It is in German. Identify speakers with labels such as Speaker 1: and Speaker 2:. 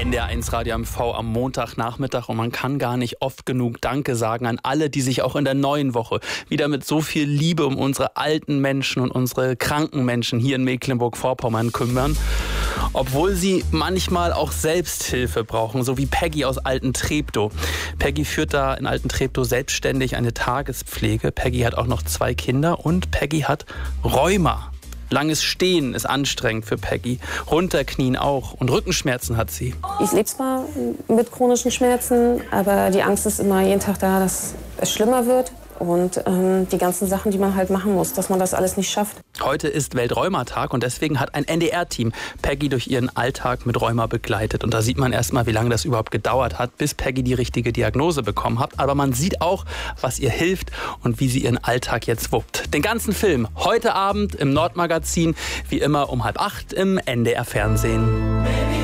Speaker 1: NDR1 Radio MV am Montagnachmittag und man kann gar nicht oft genug Danke sagen an alle, die sich auch in der neuen Woche wieder mit so viel Liebe um unsere alten Menschen und unsere kranken Menschen hier in Mecklenburg-Vorpommern kümmern. Obwohl sie manchmal auch Selbsthilfe brauchen, so wie Peggy aus Altentreptow. Peggy führt da in Altentreptow selbstständig eine Tagespflege. Peggy hat auch noch 2 Kinder und Peggy hat Rheuma. Langes Stehen ist anstrengend für Peggy. Runterknien auch. Und Rückenschmerzen hat sie.
Speaker 2: Ich lebe zwar mit chronischen Schmerzen, aber die Angst ist immer jeden Tag da, dass es schlimmer wird. Und die ganzen Sachen, die man halt machen muss, dass man das alles nicht schafft.
Speaker 1: Heute ist Weltrheumatag und deswegen hat ein NDR-Team Peggy durch ihren Alltag mit Rheuma begleitet. Und da sieht man erstmal, wie lange das überhaupt gedauert hat, bis Peggy die richtige Diagnose bekommen hat. Aber man sieht auch, was ihr hilft und wie sie ihren Alltag jetzt wuppt. Den ganzen Film heute Abend im Nordmagazin, wie immer um 7:30 im NDR-Fernsehen.